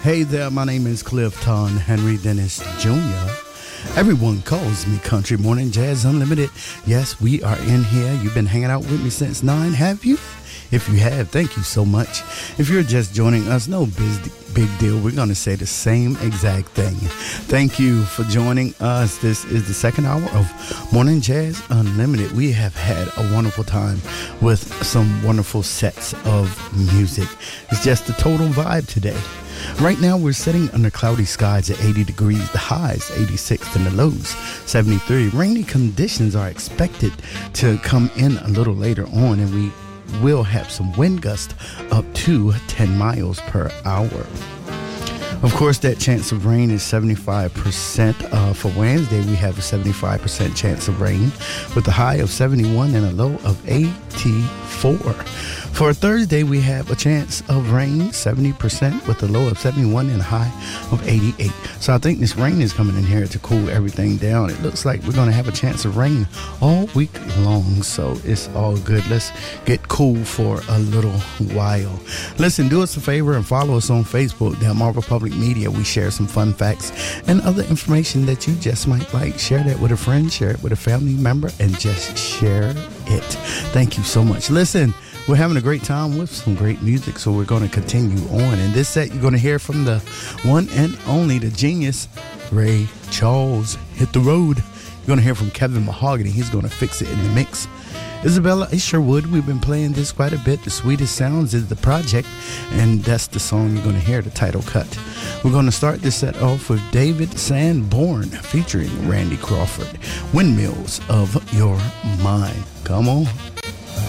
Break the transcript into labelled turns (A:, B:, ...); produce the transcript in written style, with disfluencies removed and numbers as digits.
A: Hey there, my name is Clifton Henry Dennis Jr. Everyone calls me Country Morning Jazz Unlimited. Yes, we are in here. You've been hanging out with me since 9, have you? If you have, thank you so much. If you're just joining us, no big deal. We're going to say the same exact thing. Thank you for joining us. This is the second hour of Morning Jazz Unlimited. We have had a wonderful time with some wonderful sets of music. It's just a total vibe today. Right now, we're sitting under cloudy skies at 80 degrees, the highs 86 and the lows 73. Rainy conditions are expected to come in a little later on, and we will have some wind gusts up to 10 miles per hour. Of course, that chance of rain is 75%. For Wednesday, we have a 75% chance of rain with a high of 71 and a low of 84. For Thursday, we have a chance of rain, 70% with a low of 71 and a high of 88. So I think this rain is coming in here to cool everything down. It looks like we're going to have a chance of rain all week long, so it's all good. Let's get cool for a little while. Listen, do us a favor and follow us on Facebook, Delmarva Public Media. We share some fun facts and other information that you just might like. Share that with a friend, share it with a family member, and just share it. Thank you so much. Listen, we're having a great time with some great music, so we're going to continue on. In this set, you're going to hear from the one and only, the genius, Ray Charles. Hit the road. You're going to hear from Kevin Mahogany. He's going to fix it in the mix. Isabella Sherwood, we've been playing this quite a bit. The Sweetest Sounds is the project, and that's the song you're going to hear, the title cut. We're going to start this set off with David Sanborn featuring Randy Crawford, Windmills of Your Mind. Come on.